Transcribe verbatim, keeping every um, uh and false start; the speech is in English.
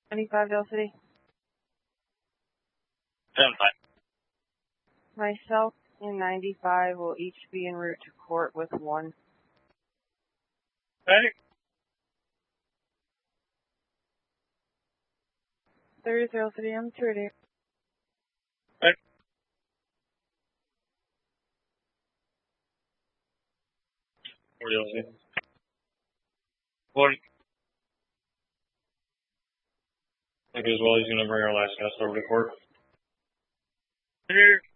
ninety-five Dale City. ten five. Myself and ninety-five will each be en route to court with one. Ready? thirty Dale City, I'm thirty. Ready? forty Dale City. forty. Thank you as well. He's going to bring our last guest over to court. Here.